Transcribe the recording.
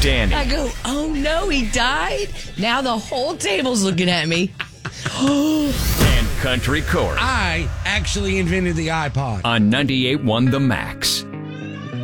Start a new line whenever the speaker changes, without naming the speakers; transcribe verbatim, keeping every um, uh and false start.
Danny.
I go, oh no, he died? Now the whole table's looking at me.
And Country Corey
I actually invented the iPod.
on ninety-eight point one The Max.